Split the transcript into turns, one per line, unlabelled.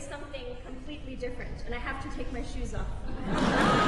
something completely different, and I have to take my shoes off.